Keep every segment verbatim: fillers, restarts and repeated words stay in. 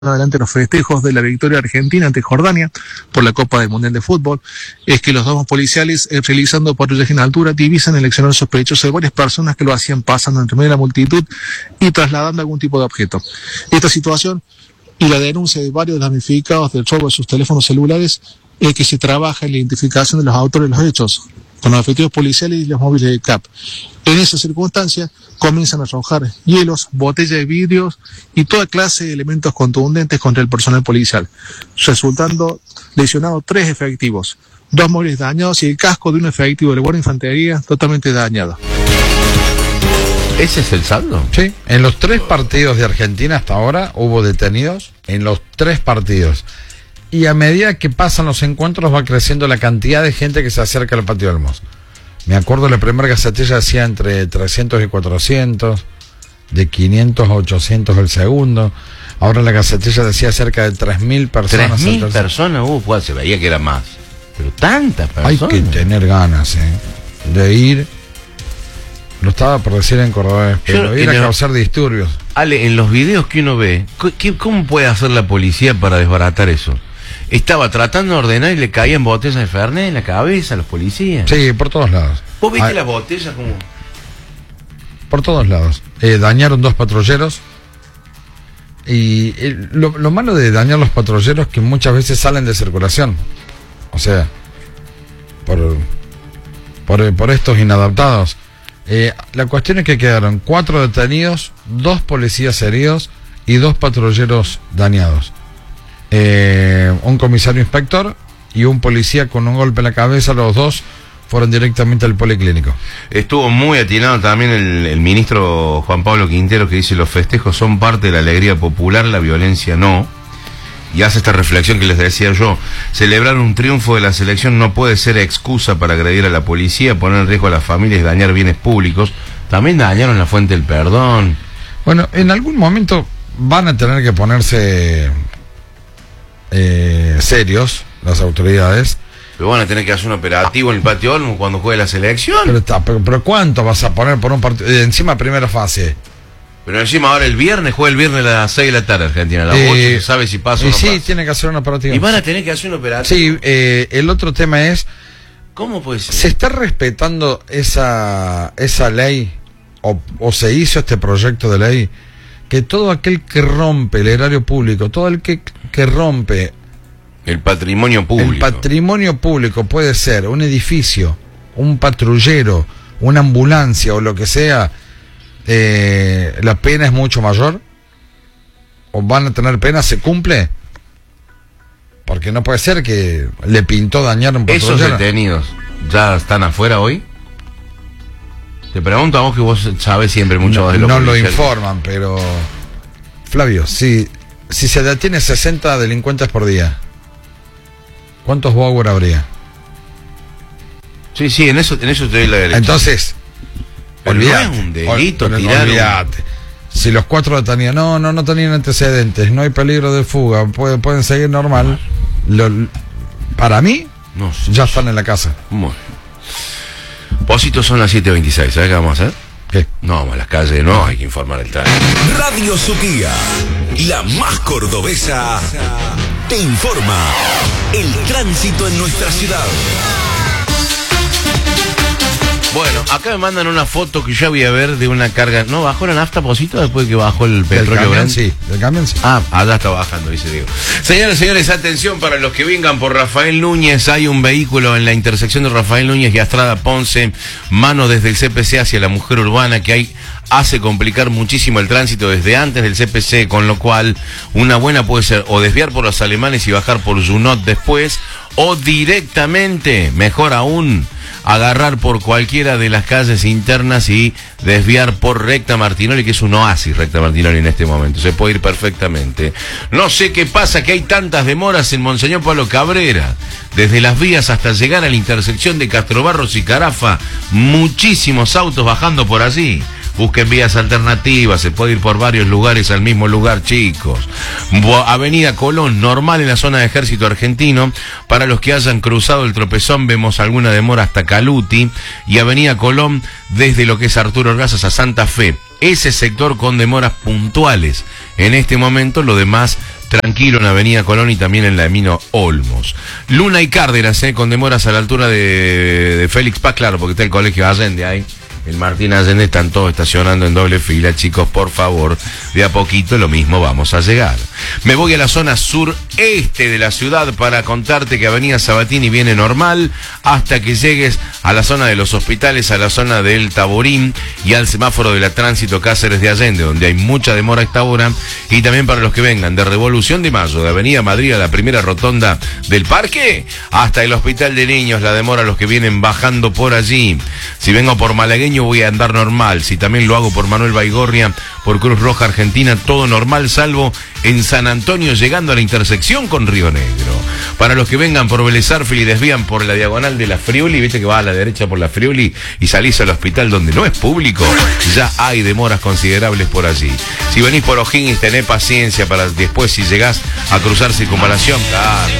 adelante los festejos de la victoria argentina ante Jordania por la Copa del Mundial de Fútbol, es que los domos policiales, eh, realizando patrullaje en altura, divisan el accionar sospechoso de varias personas que lo hacían pasando entre medio de la multitud y trasladando algún tipo de objeto. Esta situación y la denuncia de varios damnificados del robo de sus teléfonos celulares es que se trabaja en la identificación de los autores de los hechos con los efectivos policiales y los móviles de C A P. En esa circunstancia comienzan a arrojar hielos, botellas de vidrios y toda clase de elementos contundentes contra el personal policial, resultando lesionados tres efectivos, dos móviles dañados y el casco de un efectivo de la Guardia de Infantería totalmente dañado. ¿Ese es el saldo? Sí, en los tres partidos de Argentina hasta ahora hubo detenidos, en los tres partidos. Y a medida que pasan los encuentros va creciendo la cantidad de gente que se acerca al Patio Olmos. Me acuerdo la primera gacetilla decía entre trescientos y cuatrocientos, de quinientos a ochocientos el segundo. Ahora la gacetilla decía cerca de tres mil personas. tres mil personas, uh, pues, se veía que era más. Pero tantas personas. Hay que tener ganas, eh, de ir. Lo estaba por decir en cordobés, pero Yo, ir a el, causar disturbios. Ale, en los videos que uno ve, ¿qué, ¿cómo puede hacer la policía para desbaratar eso? Estaba tratando de ordenar y le caían botellas de Fernet en la cabeza a los policías. Sí, por todos lados. ¿Vos viste Ay, las botellas como...? Por todos lados. Eh, dañaron dos patrulleros. Y eh, lo, lo malo de dañar los patrulleros es que muchas veces salen de circulación. O sea, por, por, por estos inadaptados. Eh, la cuestión es que quedaron cuatro detenidos, dos policías heridos y dos patrulleros dañados. Eh, un comisario inspector y un policía con un golpe en la cabeza, los dos fueron directamente al policlínico. Estuvo muy atinado también el, el ministro Juan Pablo Quintero, que dice: los festejos son parte de la alegría popular, la violencia no. Y hace esta reflexión que les decía yo: celebrar un triunfo de la selección no puede ser excusa para agredir a la policía, poner en riesgo a las familias y dañar bienes públicos. También dañaron la Fuente del Perdón. Bueno, en algún momento van a tener que ponerse eh, serios las autoridades. Pero van a tener que hacer un operativo en el Patio Olmos cuando juegue la selección. Pero, está, pero, pero ¿cuánto vas a poner por un partido? Encima primera fase. Pero encima ahora el viernes, juega el viernes a las seis de la tarde Argentina, a las eh, ocho, se sabe si pasa o no sí, pasa. Sí, tiene que hacer un operativo. Y van a tener que hacer un operativo. Sí, eh, el otro tema es... ¿Cómo puede ser? ¿Se está respetando esa, esa ley, o, o se hizo este proyecto de ley, que todo aquel que rompe el erario público, todo el que, que rompe... El patrimonio público. El patrimonio público puede ser un edificio, un patrullero, una ambulancia o lo que sea... Eh, ¿la pena es mucho mayor? ¿O van a tener pena? ¿Se cumple? Porque no puede ser que le pintó dañar un patrullero. ¿Esos detenidos ya están afuera hoy? Te pregunto a vos, que vos sabés siempre mucho no, de lo que... No lo informan, pero... Flavio, si, si se detiene sesenta delincuentes por día, ¿cuántos Bauer habría? Sí, sí, en eso, en eso te doy la derecha. Entonces... Pero olvidate, no es un delito, ol, tirar olvidate. Un... Si los cuatro detenían, no, no, no tenían antecedentes, no hay peligro de fuga, pueden, pueden seguir normal. Lo, para mí, no sé. Ya están en la casa. Bueno. Pósitos son las siete veintiséis, ¿sabes qué vamos a hacer? ¿Qué? No, vamos a las calles, no, hay que informar el tránsito. Radio Suquía, la más cordobesa, te informa el tránsito en nuestra ciudad. Bueno, acá me mandan una foto que ya voy a ver de una carga. ¿No bajó la nafta, Posito, después de que bajó el petróleo Brent? Sí, del camión sí. Ah, allá está bajando, dice Diego. Señores, señores, atención para los que vengan por Rafael Núñez. Hay un vehículo en la intersección de Rafael Núñez y Astrada Ponce, mano desde el C P C hacia la Mujer Urbana, que hay, hace complicar muchísimo el tránsito desde antes del C P C, con lo cual una buena puede ser o desviar por los alemanes y bajar por Junot después, o directamente, mejor aún, agarrar por cualquiera de las calles internas y desviar por Recta Martinoli, que es un oasis Recta Martinoli en este momento, se puede ir perfectamente. No sé qué pasa, que hay tantas demoras en Monseñor Pablo Cabrera, desde las vías hasta llegar a la intersección de Castrobarros y Carafa, muchísimos autos bajando por allí. Busquen vías alternativas, se puede ir por varios lugares al mismo lugar, chicos. Avenida Colón, normal en la zona de Ejército Argentino. Para los que hayan cruzado el Tropezón, vemos alguna demora hasta Caluti. Y Avenida Colón, desde lo que es Arturo Orgazas a Santa Fe. Ese sector con demoras puntuales. En este momento, lo demás tranquilo en Avenida Colón y también en la Emino Olmos. Luna y Cárdenas, eh, con demoras a la altura de, de Félix Paz, claro, porque está el colegio Allende ahí. El Martín Allende, están todos estacionando en doble fila, chicos, por favor, de a poquito lo mismo vamos a llegar. Me voy a la zona sureste de la ciudad para contarte que Avenida Sabatini viene normal hasta que llegues a la zona de los hospitales, a la zona del Taborín y al semáforo de la Tránsito Cáceres de Allende, donde hay mucha demora a esta hora, y también para los que vengan de Revolución de Mayo, de Avenida Madrid a la primera rotonda del Parque, hasta el Hospital de Niños, la demora a los que vienen bajando por allí. Si vengo por Malagueño voy a andar normal, si también lo hago por Manuel Baigorria, por Cruz Roja Argentina, todo normal, salvo en San Antonio llegando a la intersección con Río Negro. Para los que vengan por Vélez Sarsfield y desvían por la diagonal de la Friuli, viste que va a la derecha por la Friuli y salís al hospital donde no es público, ya hay demoras considerables por allí. Si venís por O'Higgins, tenés paciencia para después, si llegás a cruzar Circunvalación, claro,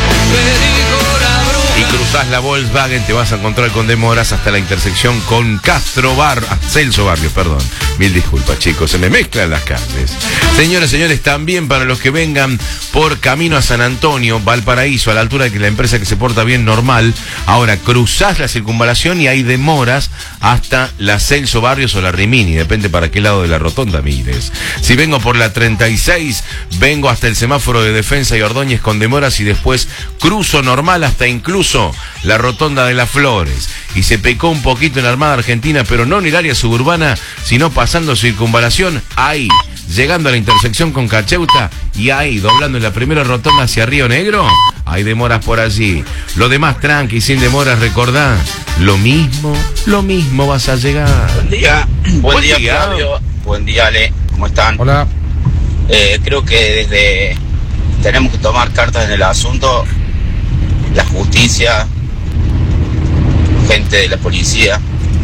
y cruzás la Volkswagen, te vas a encontrar con demoras hasta la intersección con Castro Bar, Celso Barrios, perdón. Mil disculpas, chicos, se me mezclan las calles. Señoras, señores, también para los que vengan por camino a San Antonio, Valparaíso, a la altura de que la empresa que se porta bien normal, ahora cruzás la Circunvalación y hay demoras hasta la Celso Barrios o la Rimini, depende para qué lado de la rotonda mires. Si vengo por la treinta y seis, vengo hasta el semáforo de Defensa y Ordóñez con demoras y después cruzo normal hasta incluso la rotonda de las Flores, y se pecó un poquito en Armada Argentina, pero no en el área suburbana, sino pasando Circunvalación, ahí, llegando a la intersección con Cacheuta, y ahí, doblando en la primera rotonda hacia Río Negro, hay demoras por allí. Lo demás tranqui, sin demoras, recordá, lo mismo, lo mismo vas a llegar. Buen día, buen, buen día, día, Flavio, buen día, Ale, ¿cómo están? Hola. Eh, creo que desde tenemos que tomar cartas en el asunto, la justicia, gente de la policía,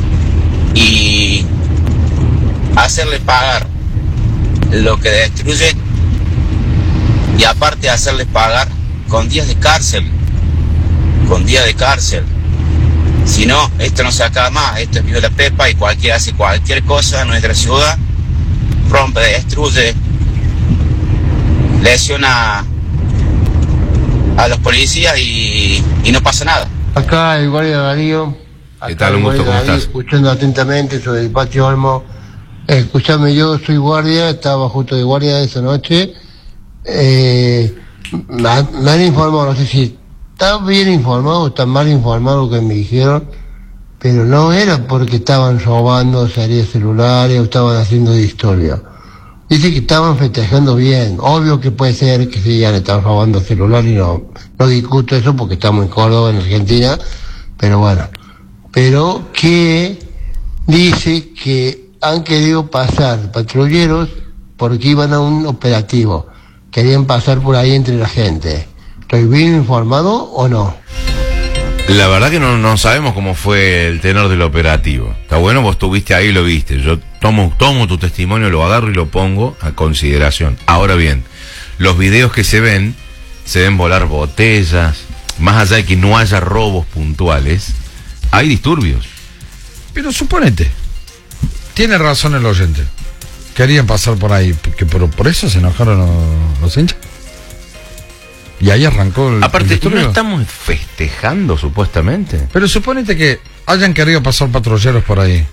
y hacerle pagar lo que destruye, y aparte hacerles pagar con días de cárcel, con días de cárcel. Si no, esto no se acaba más, esto es Viola Pepa y cualquiera hace cualquier cosa en nuestra ciudad, rompe, destruye, lesiona a los policías y, y no pasa nada. Acá el guardia Darío. ¿Qué tal? Un gusto, ¿cómo estás? Escuchando atentamente sobre el patio Olmo. Escuchame, yo soy guardia, estaba justo de guardia esa noche. Eh, me, han, me han informado, no sé si está bien informado o está mal informado lo que me dijeron, pero no era porque estaban robando series celulares o estaban haciendo de historia. Dice que estaban festejando bien. Obvio que puede ser que sí, ya le estaban robando celular y no, no discuto eso porque estamos en Córdoba, en Argentina, pero bueno. Pero que dice que han querido pasar patrulleros porque iban a un operativo. Querían pasar por ahí entre la gente. ¿Estoy bien informado o no? La verdad que no, no sabemos cómo fue el tenor del operativo. Está bueno, vos estuviste ahí y lo viste. Yo tomo, tomo tu testimonio, lo agarro y lo pongo a consideración. Ahora bien, los videos que se ven, se ven volar botellas, más allá de que no haya robos puntuales, hay disturbios. Pero suponete, tiene razón el oyente. Querían pasar por ahí, porque por, por eso se enojaron los, los hinchas. Y ahí arrancó el... Aparte, el no estamos festejando, supuestamente. Pero suponete que hayan querido pasar patrulleros por ahí.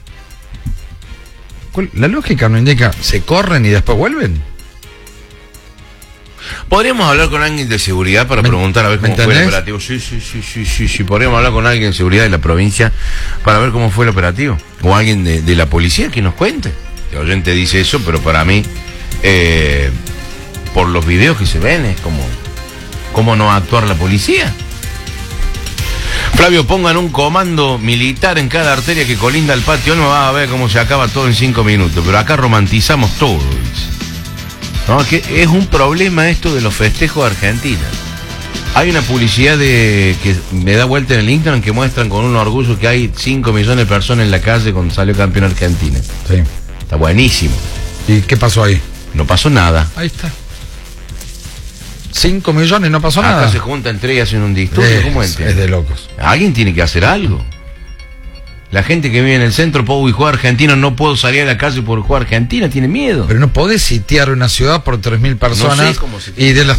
La lógica no indica, ¿se corren y después vuelven? ¿Podríamos hablar con alguien de seguridad para preguntar a ver cómo fue el operativo? Sí, sí, sí, sí, sí, sí. Podríamos hablar con alguien de seguridad de la provincia para ver cómo fue el operativo. O alguien de, de la policía que nos cuente. El oyente dice eso, pero para mí, eh, por los videos que se ven, es como... ¿Cómo no actuar la policía? Flavio, pongan un comando militar en cada arteria que colinda al patio. No va a ver cómo se acaba todo en cinco minutos. Pero acá romantizamos todo. ¿No? Que es un problema esto de los festejos de Argentina. Hay una publicidad de que me da vuelta en el Instagram que muestran con un orgullo que hay cinco millones de personas en la calle cuando salió campeón Argentina. Sí. Está buenísimo. ¿Y qué pasó ahí? No pasó nada. Ahí está. cinco millones, no pasó Acá nada. Acá se juntan entre y hacen un disturbio. Es, ¿Cómo es? Es de locos. Alguien tiene que hacer algo. La gente que vive en el centro, Pau, y juega Argentino, no puedo salir a la calle por jugar Argentina, tiene miedo. Pero no podés sitiar una ciudad por tres mil personas No sé cómo se y de las